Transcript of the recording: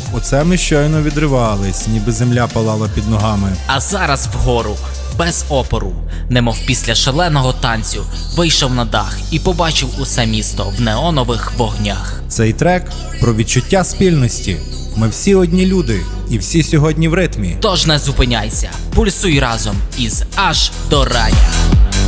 оце ми щойно відривались, ніби земля палала під ногами. А зараз вгору, без опору, немов після шаленого танцю, вийшов на дах і побачив усе місто в неонових вогнях. Цей трек про відчуття спільності. Ми всі одні люди, і всі сьогодні в ритмі. Тож не зупиняйся, пульсуй разом із аж до рая.